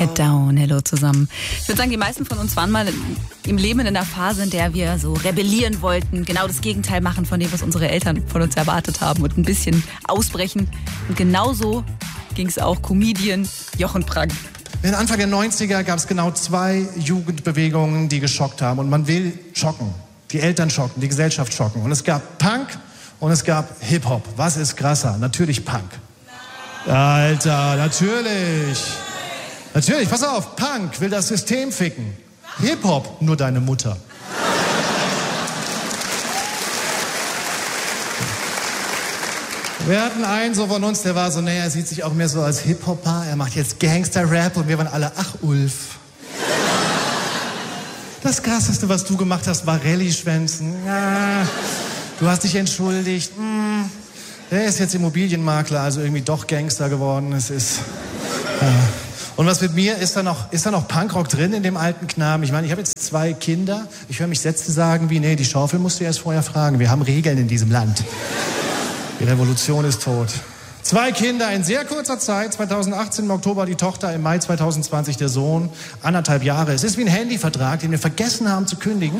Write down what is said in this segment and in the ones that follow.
Head Down, hello zusammen. Ich würde sagen, die meisten von uns waren mal im Leben in einer Phase, in der wir so rebellieren wollten, genau das Gegenteil machen von dem, was unsere Eltern von uns erwartet haben und ein bisschen ausbrechen. Und genauso ging es auch Comedian Jochen Prank. In Anfang der 90er gab es genau 2 Jugendbewegungen, die geschockt haben. Und man will schocken. Die Eltern schocken, die Gesellschaft schocken. Und es gab Punk und es gab Hip-Hop. Was ist krasser? Natürlich Punk. Alter, natürlich. Natürlich, pass auf, Punk will das System ficken. Hip-Hop, nur deine Mutter. Wir hatten einen so von uns, der war so, er sieht sich auch mehr so als Hip-Hopper. Er macht jetzt Gangster-Rap und wir waren alle, ach Ulf. Das Krasseste, was du gemacht hast, war Rallye-Schwänzen. Ja, du hast dich entschuldigt. Der ist jetzt Immobilienmakler, also irgendwie doch Gangster geworden. Es ist... Ja. Und was mit mir, ist da noch Punkrock drin in dem alten Knaben? Ich meine, ich habe jetzt 2 Kinder. Ich höre mich Sätze sagen wie, nee, die Schaufel musst du erst vorher fragen. Wir haben Regeln in diesem Land. Die Revolution ist tot. 2 Kinder in sehr kurzer Zeit. 2018 im Oktober die Tochter, im Mai 2020 der Sohn. 1,5 Jahre. Es ist wie ein Handyvertrag, den wir vergessen haben zu kündigen.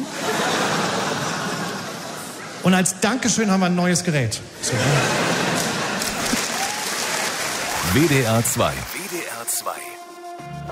Und als Dankeschön haben wir ein neues Gerät. So. WDR 2. WDR 2.